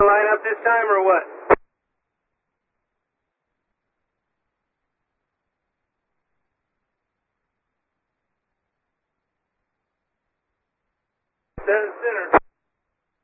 Line up this time or what? Dead center.